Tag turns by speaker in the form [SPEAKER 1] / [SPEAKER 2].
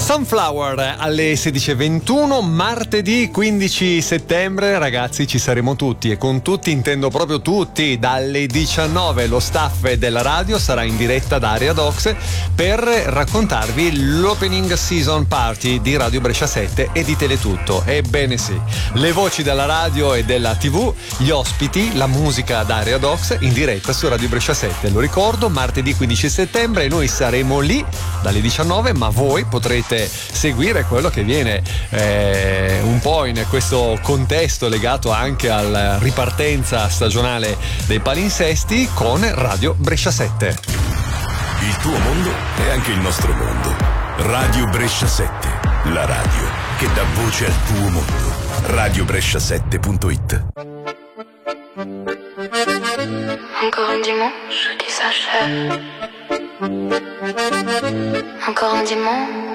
[SPEAKER 1] Sunflower alle 16:21, martedì 15 settembre, ragazzi, ci saremo tutti, e con tutti intendo proprio tutti. Dalle 19 lo staff della radio sarà in diretta da Area Docs per raccontarvi l'opening season party di Radio Brescia 7 e di Teletutto. Ebbene sì, le voci della radio e della TV, gli ospiti, la musica da Area Docs in diretta su Radio Brescia 7. Lo ricordo, martedì 15 settembre, noi saremo lì dalle 19, ma voi potrete seguire quello che viene un po' in questo contesto legato anche alla ripartenza stagionale dei palinsesti con Radio Brescia 7.
[SPEAKER 2] Il tuo mondo è anche il nostro mondo. Radio Brescia 7, la radio che dà voce al tuo mondo. radiobrescia7.it.
[SPEAKER 3] Encore un dimanche qui s'achève. Encore un dimanche